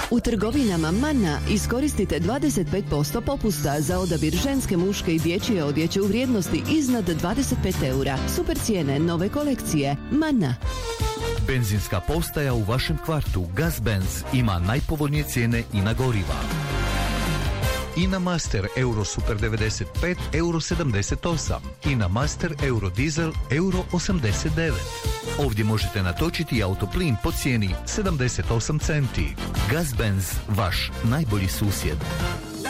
U trgovinama Mana iskoristite 25% popusta za odabir ženske, muške i dječje odjeće u vrijednosti iznad 25 eura. Super cijene nove kolekcije. Mana. Benzinska postaja u vašem kvartu Gazbenz ima najpovoljnije cijene i na goriva. INA Master Euro Super 95 Euro 78, INA Master Euro Diesel Euro 89. Ovdje možete natočiti autoplin po cijeni 78 centi. Gazbenz, vaš najbolji susjed.